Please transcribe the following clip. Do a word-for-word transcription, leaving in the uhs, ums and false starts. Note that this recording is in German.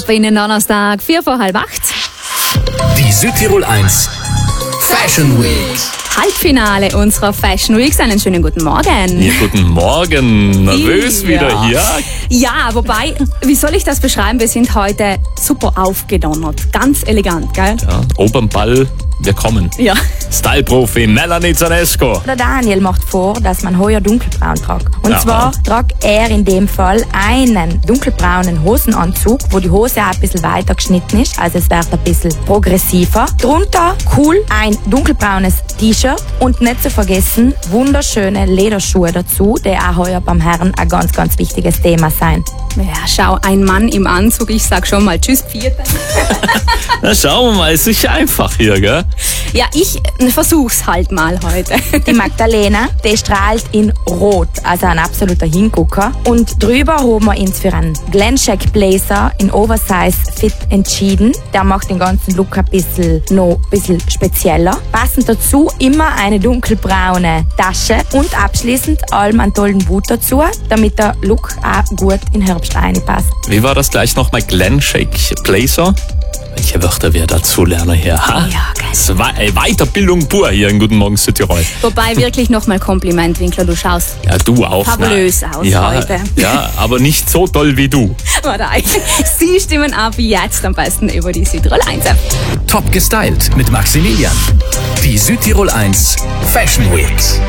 Ab in den Donnerstag, vier vor halb acht. Die Südtirol eins Fashion Week. Halbfinale unserer Fashion Week. Einen schönen guten Morgen. Ja, guten Morgen. Nervös Ja. wieder hier. Ja, wobei, wie soll ich das beschreiben? Wir sind heute super aufgedonnert. Ganz elegant, gell? Ja, oben Ball, wir kommen. Ja. Style-Profi Melanie Zanesco. Der Daniel macht vor, dass man heuer dunkelbraun tragt. Und Ja. zwar tragt er in dem Fall einen dunkelbraunen Hosenanzug, wo die Hose auch ein bisschen weiter geschnitten ist, also es wird ein bisschen progressiver. Drunter cool ein dunkelbraunes T-Shirt und nicht zu vergessen wunderschöne Lederschuhe dazu, die auch heuer beim Herren ein ganz, ganz wichtiges Thema sein. Ja, schau, ein Mann im Anzug. Ich sag schon mal Tschüss, Pfiat. Na, schauen wir mal, ist sicher einfach hier, gell? Ja, ich versuch's halt mal heute. Die Magdalena, die strahlt in Rot, also ein absoluter Hingucker. Und drüber haben wir uns für einen Glencheck Blazer in Oversize Fit entschieden. Der macht den ganzen Look ein bisschen, noch ein bisschen spezieller. Passend dazu immer eine dunkelbraune Tasche und abschließend allem einen tollen Hut dazu, damit der Look auch gut in den Herbst reinpasst. Wie war das gleich nochmal? Glencheck Blazer? Welche Wörter wir dazu lernen hier? Ha? Ja, geil. Zwei, äh, Weiterbildung pur hier in Guten Morgen Südtirol. Wobei wirklich nochmal Kompliment, Winkler, du schaust Ja, du auch. fabulös na. aus ja, heute. Ja, aber nicht so toll wie du. Warte, Sie stimmen ab jetzt am besten über die Südtirol eins. Top gestylt mit Maximilian. Die Südtirol eins Fashion Week.